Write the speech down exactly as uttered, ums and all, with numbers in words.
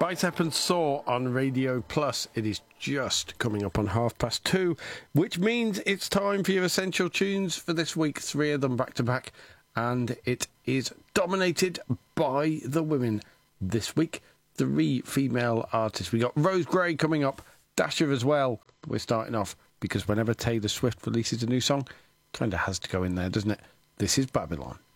Bicep and Saw on Radio Plus. It is just coming up on half past two, which means it's time for your essential tunes for this week. Three of them back to back, and it is dominated by the women this week. Three female artists. We got Rose Gray coming up, Dasher as well. But we're starting off because whenever Taylor Swift releases a new song, kind of has to go in there, doesn't it? This is Babylon.